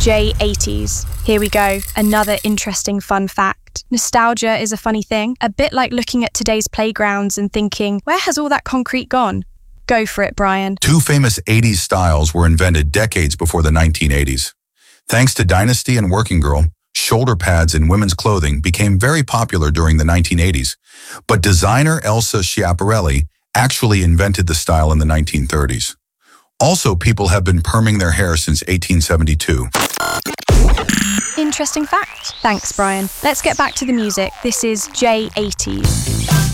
J80s. Here we go, another interesting fun fact. Nostalgia is a funny thing, a bit like looking at today's playgrounds and thinking, where has all that concrete gone? Go for it, Brian. Two famous 80s styles were invented decades before the 1980s. Thanks to Dynasty and Working Girl, shoulder pads in women's clothing became very popular during the 1980s, but designer Elsa Schiaparelli actually invented the style in the 1930s. Also, people have been perming their hair since 1872. Interesting fact. Thanks, Brian. Let's get back to the music. This is J80s.